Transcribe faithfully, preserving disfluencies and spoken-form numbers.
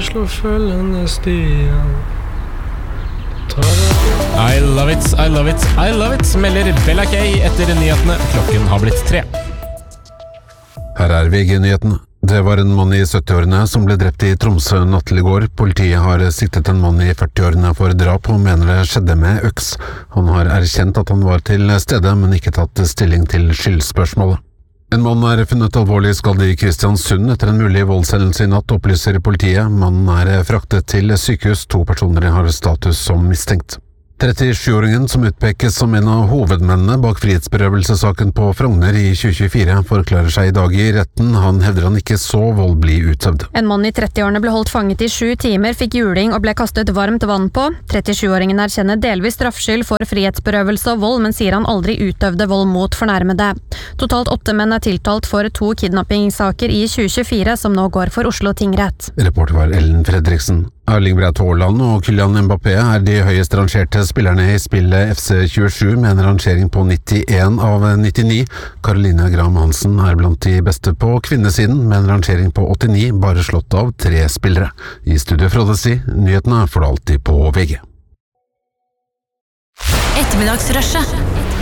slå følgende stier. I love it, I love it, I love it, melder Bella K etter nyhetene. Klokken har blitt tre. Her er V G-nyhetene. Det var en mann i sytti-årene som ble drept i Tromsø natt til i går. Politiet har siktet en mann i førti-årene for drap og mener det skjedde med øks. Han har erkjent at han var til stede, men ikke tatt stilling til skyldspørsmålet. En mann er funnet alvorlig skadd i Kristiansund etter en mulig voldshendelse i natt, opplyser politiet. Mannen er fraktet til sykehus. To personer har status som mistenkt. trettisju-åringen som utpekes som en av hovedmennene bak frihetsberøvelsessaken på Frogner i tjue tjuefire forklarer seg i dag i retten. Han hevder han ikke så vold bli utøvd. En mann i trettiårene ble holdt fanget i sju timer, fikk juling og ble kastet varmt vann på. trettisju-åringen erkjenner delvis straffskyld for frihetsberøvelse og vold, men sier han aldri utøvde vold mot fornærmede. Totalt åtte menn er tiltalt for to kidnappingssaker i tjue tjuefire som nå går for Oslo tingrett. Reporter var Ellen Fredriksen. Erling Braut Haaland og Kylian Mbappé er de høyest rangerte spillerne i spillet F C tjuesju med en rangering på nittien av nittini. Caroline Graham Hansen er blant de beste på kvinnesiden med en rangering på åttini, bare slått av tre spillere. I studio Frode Si, nyhetene får du alltid på V G. Ettermiddagsrushet.